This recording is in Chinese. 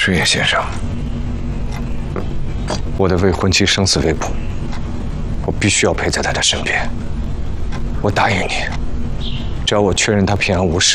师爷先生，我的未婚妻生死未卜，我必须要陪在她的身边。我答应你，只要我确认她平安无事，